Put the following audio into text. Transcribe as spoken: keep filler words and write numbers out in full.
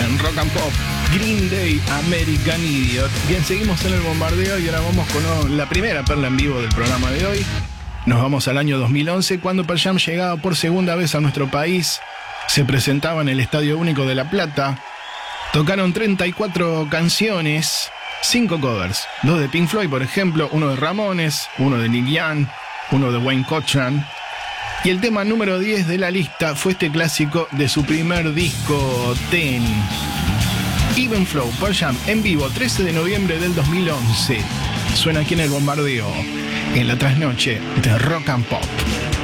en Rock and Pop, Green Day, American Idiot. Bien, seguimos en el bombardeo y ahora vamos con oh, la primera perla en vivo del programa de hoy. Nos vamos al año dos mil once, cuando Pearl Jam llegaba por segunda vez a nuestro país. Se presentaba en el Estadio Único de La Plata. Tocaron treinta y cuatro canciones, cinco covers. Dos de Pink Floyd, por ejemplo, uno de Ramones, uno de Neil Young, uno de Wayne Cochran. Y el tema número diez de la lista fue este clásico de su primer disco, Ten. Even Flow, Pearl Jam, en vivo, trece de noviembre del dos mil once. Suena aquí en el bombardeo, en la trasnoche de Rock and Pop.